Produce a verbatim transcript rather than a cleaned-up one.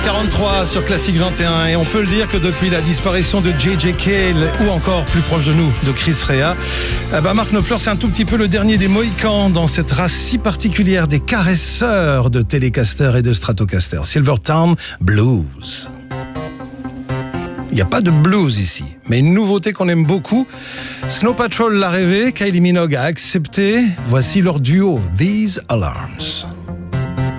quarante-trois sur Classique vingt et un, et on peut le dire que depuis la disparition de J J Cale ou encore plus proche de nous de Chris Rea, eh ben Mark Knopfler c'est un tout petit peu le dernier des Mohicans dans cette race si particulière des caresseurs de Telecaster et de Stratocaster. Silvertown Blues. Il n'y a pas de blues ici, mais une nouveauté qu'on aime beaucoup. Snow Patrol l'a rêvé, Kylie Minogue a accepté. Voici leur duo, These Alarms.